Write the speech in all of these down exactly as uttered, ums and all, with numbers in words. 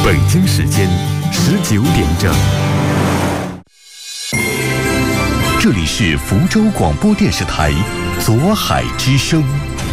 北京时间十九点整。这里是福州广播电视台左海之声。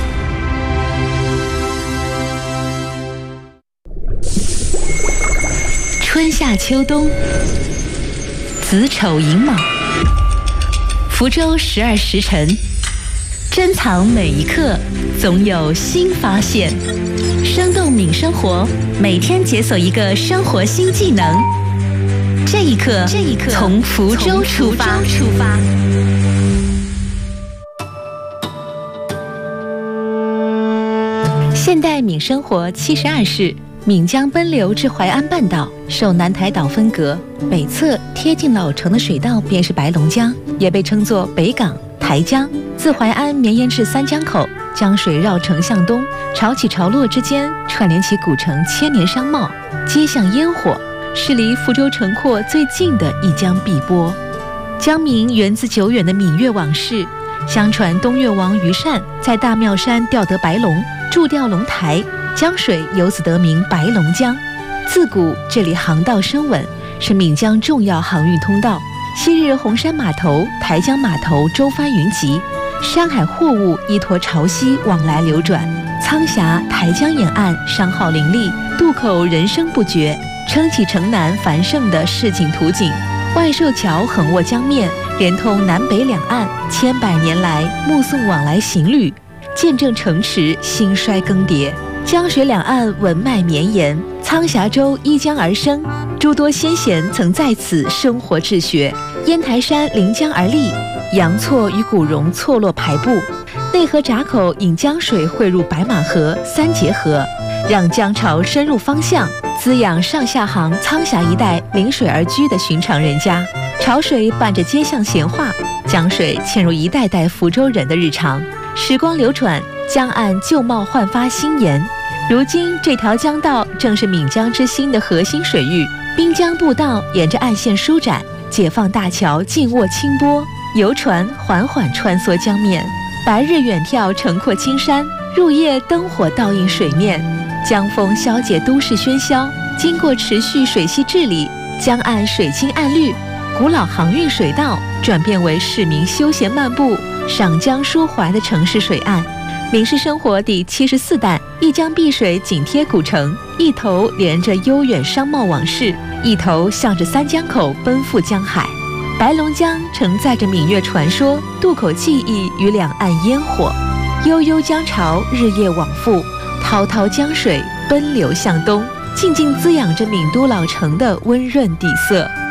春夏秋冬，子丑寅卯，福州十二时辰，珍藏每一刻，总有新发现。生动敏生活，每天解锁一个生活新技能。这一刻，这一刻，从福州出发。出发。现代闽生活七十二式，闽江奔流至淮安半岛，受南台岛分隔，北侧贴近老城的水道便是白龙江，也被称作北港、台江。自淮安绵延至三江口，江水绕城向东，潮起潮落之间，串联起古城千年商贸，街巷烟火，是离福州城廓最近的一江碧波。江名源自久远的闽越往事，相传东越王于善在大庙山钓得白龙，铸吊龙台，江水由此得名白龙江。自古这里航道深稳，是闽江重要航运通道。昔日红山码头、台江码头舟帆云集，山海货物依托潮汐往来流转。苍峡、台江沿岸商号林立，渡口人声不绝，撑起城南繁盛的市井图景。万寿桥横卧江面，连通南北两岸，千百年来目送往来行旅，见证城池兴衰更迭。江水两岸文脉绵延，苍峡州依江而生，诸多先贤曾在此生活治学。烟台山临江而立，阳错与古榕错落排布，内河闸口引江水汇入白马河、三节河，让江潮深入方向，滋养上下航苍峡一带临水而居的寻常人家。潮水伴着街巷闲话，江水嵌入一代代福州人的日常。时光流转，江岸旧貌焕发新颜。如今这条江道正是闽江之心的核心水域，滨江步道沿着岸线舒展，解放大桥静卧清波，游船缓缓穿梭江面，白日远眺城廓青山，入夜灯火倒映水面。江风消解都市喧嚣，经过持续水系治理，江岸水清岸绿，古老航运水道转变为市民休闲漫步、赏江抒怀的城市水岸。闽式生活第七十四弹，一江碧水紧贴古城，一头连着悠远商贸往事，一头向着三江口奔赴江海。白龙江承载着闽越传说、渡口记忆与两岸烟火，悠悠江潮日夜往复，滔滔江水奔流向东，静静滋养着闽都老城的温润底色。